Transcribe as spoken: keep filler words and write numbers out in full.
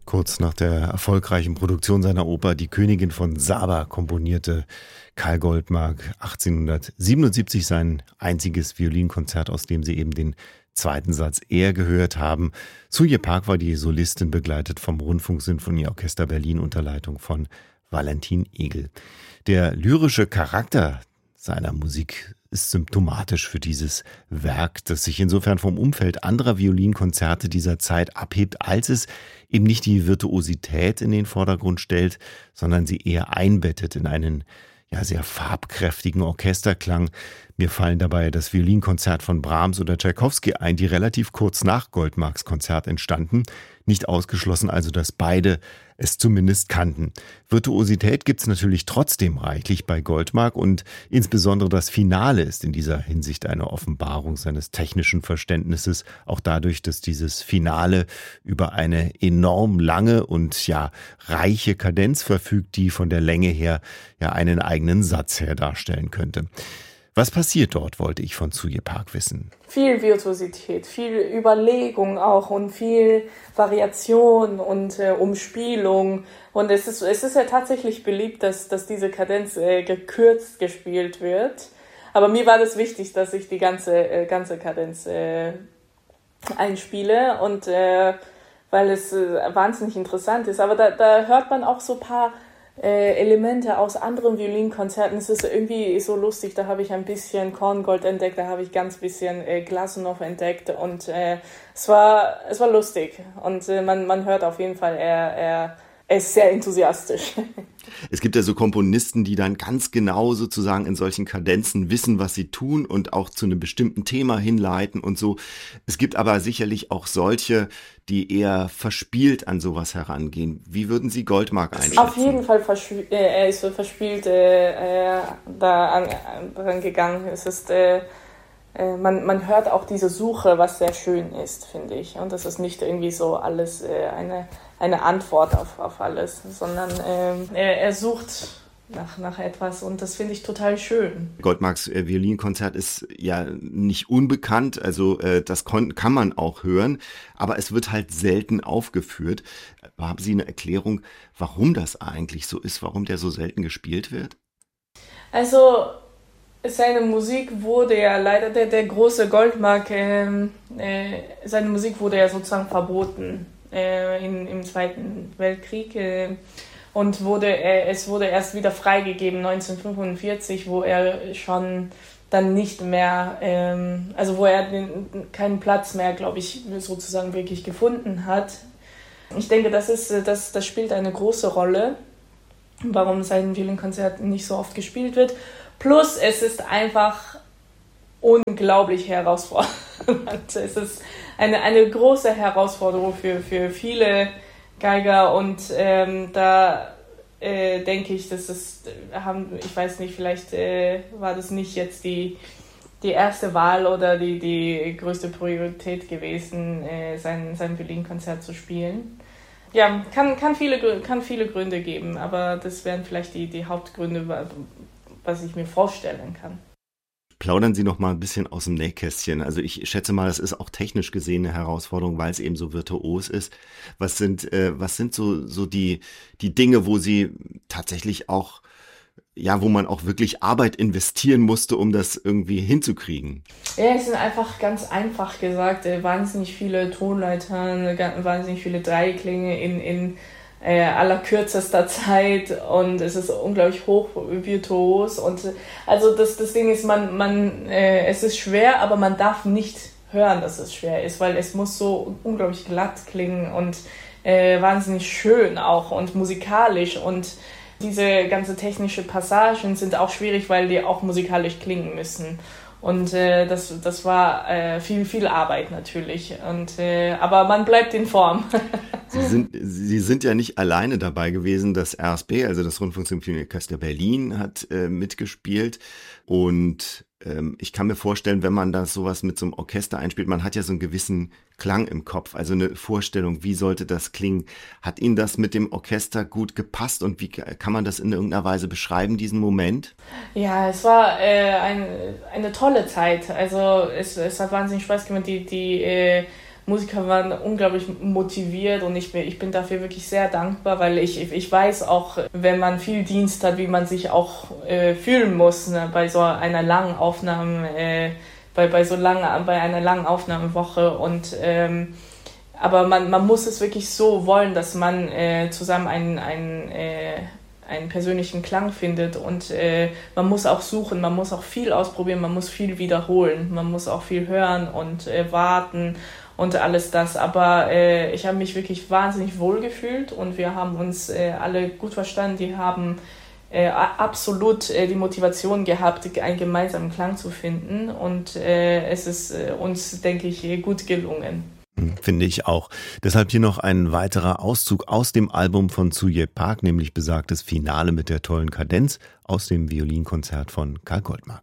Kurz nach der erfolgreichen Produktion seiner Oper Die Königin von Saba komponierte Karl Goldmark achtzehnhundertsiebenundsiebzig sein einziges Violinkonzert, aus dem Sie eben den zweiten Satz eher gehört haben. Suje Park war die Solistin, begleitet vom Rundfunksinfonieorchester Berlin unter Leitung von Valentin Egel. Der lyrische Charakter seiner Musik ist symptomatisch für dieses Werk, das sich insofern vom Umfeld anderer Violinkonzerte dieser Zeit abhebt, als es eben nicht die Virtuosität in den Vordergrund stellt, sondern sie eher einbettet in einen ja sehr farbkräftigen Orchesterklang. Mir fallen dabei das Violinkonzert von Brahms oder Tschaikowski ein, die relativ kurz nach Goldmarks Konzert entstanden. Nicht ausgeschlossen also, dass beide es zumindest kannten. Virtuosität gibt's natürlich trotzdem reichlich bei Goldmark und insbesondere das Finale ist in dieser Hinsicht eine Offenbarung seines technischen Verständnisses, auch dadurch, dass dieses Finale über eine enorm lange und ja reiche Kadenz verfügt, die von der Länge her ja einen eigenen Satz her darstellen könnte. Was passiert dort, wollte ich von Suje Park wissen. Viel Virtuosität, viel Überlegung auch und viel Variation und äh, Umspielung. Und es ist, es ist ja tatsächlich beliebt, dass, dass diese Kadenz äh, gekürzt gespielt wird. Aber mir war das wichtig, dass ich die ganze, äh, ganze Kadenz äh, einspiele und äh, weil es äh, wahnsinnig interessant ist. Aber da, da hört man auch so ein paar Äh, Elemente aus anderen Violinkonzerten. Es ist irgendwie so lustig, da habe ich ein bisschen Korngold entdeckt, da habe ich ganz bisschen äh, Glasunow entdeckt und äh, es war es war lustig und äh, man, man hört auf jeden Fall, er, er, er ist sehr enthusiastisch. Es gibt ja so Komponisten, die dann ganz genau sozusagen in solchen Kadenzen wissen, was sie tun und auch zu einem bestimmten Thema hinleiten und so. Es gibt aber sicherlich auch solche, die eher verspielt an sowas herangehen. Wie würden Sie Goldmark einschätzen? Auf jeden Fall, verspielt, äh, er ist so verspielt äh, äh, da an, dran gegangen. Es ist, äh, äh, man, man hört auch diese Suche, was sehr schön ist, finde ich. Und das ist nicht irgendwie so alles äh, eine, eine Antwort auf, auf alles, sondern äh, er, er sucht nach, nach etwas und das finde ich total schön. Goldmarks äh, Violinkonzert ist ja nicht unbekannt, also äh, das kon- kann man auch hören, aber es wird halt selten aufgeführt. Haben Sie eine Erklärung, warum das eigentlich so ist, warum der so selten gespielt wird? Also seine Musik wurde ja leider, der, der große Goldmark, äh, äh, seine Musik wurde ja sozusagen verboten äh, in, im Zweiten Weltkrieg. Äh, Und wurde, es wurde erst wieder freigegeben neunzehnhundertfünfundvierzig, wo er schon dann nicht mehr, ähm, also wo er den, keinen Platz mehr, glaube ich, sozusagen wirklich gefunden hat. Ich denke, das ist, das, das spielt eine große Rolle, warum sein Violinkonzert nicht so oft gespielt wird. Plus, es ist einfach unglaublich herausfordernd. Es ist eine, eine große Herausforderung für, für viele Geiger und ähm, da äh, denke ich, dass es haben, ich weiß nicht, vielleicht äh, war das nicht jetzt die, die erste Wahl oder die, die größte Priorität gewesen, äh, sein, sein Violinkonzert zu spielen. Ja, kann, kann, viele, kann viele Gründe geben, aber das wären vielleicht die, die Hauptgründe, was ich mir vorstellen kann. Plaudern Sie noch mal ein bisschen aus dem Nähkästchen. Also ich schätze mal, das ist auch technisch gesehen eine Herausforderung, weil es eben so virtuos ist. Was sind, äh, was sind so, so die, die Dinge, wo Sie tatsächlich auch, ja, wo man auch wirklich Arbeit investieren musste, um das irgendwie hinzukriegen? Ja, es sind einfach ganz einfach gesagt, äh, wahnsinnig viele Tonleitern, wahnsinnig viele Dreiklänge in, in äh, allerkürzester Zeit und es ist unglaublich hoch virtuos und also das, das Ding ist, man, man, äh, es ist schwer, aber man darf nicht hören, dass es schwer ist, weil es muss so unglaublich glatt klingen und äh, wahnsinnig schön auch und musikalisch und diese ganze technische Passagen sind auch schwierig, weil die auch musikalisch klingen müssen. Und äh, das, das war äh, viel, viel Arbeit natürlich. Und, äh, aber man bleibt in Form. Sie sind, Sie sind ja nicht alleine dabei gewesen. Das R S B, also das Rundfunksinfonieorchester Berlin, hat äh, mitgespielt. Und ähm, ich kann mir vorstellen, wenn man da sowas mit so einem Orchester einspielt, man hat ja so einen gewissen Klang im Kopf, also eine Vorstellung, wie sollte das klingen. Hat Ihnen das mit dem Orchester gut gepasst und wie kann man das in irgendeiner Weise beschreiben, diesen Moment? Ja, es war äh, ein, eine tolle Zeit. Also es, es hat wahnsinnig Spaß gemacht. Die, die äh, Musiker waren unglaublich motiviert und ich bin, ich bin dafür wirklich sehr dankbar, weil ich, ich weiß auch, wenn man viel Dienst hat, wie man sich auch äh, fühlen muss, ne, bei so einer langen Aufnahme, äh, bei, bei so lange, bei einer langen Aufnahmewoche und ähm, aber man, man muss es wirklich so wollen, dass man äh, zusammen einen, einen, äh, einen persönlichen Klang findet und äh, man muss auch suchen, man muss auch viel ausprobieren, man muss viel wiederholen, man muss auch viel hören und äh, warten und alles das. Aber äh, ich habe mich wirklich wahnsinnig wohl gefühlt und wir haben uns äh, alle gut verstanden, die haben äh, absolut äh, die Motivation gehabt, einen gemeinsamen Klang zu finden und äh, es ist äh, uns, denke ich, gut gelungen. Finde ich auch. Deshalb hier noch ein weiterer Auszug aus dem Album von Tzu-Ye Park, nämlich besagtes Finale mit der tollen Kadenz aus dem Violinkonzert von Karl Goldmark.